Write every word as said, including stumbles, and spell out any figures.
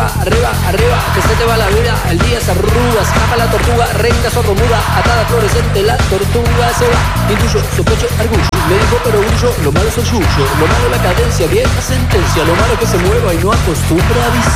arriba, arriba, arriba, que se te va la vida, el día se arruga, escapa la tortuga, reina sordomuda, atada fluorescente, la tortuga se va, intuyo, sospecho, argullo, me dijo pero grullo, lo malo es el yuyo, lo malo la cadencia, vieja sentencia, lo malo es que se mueva y no acostumbra a avisar.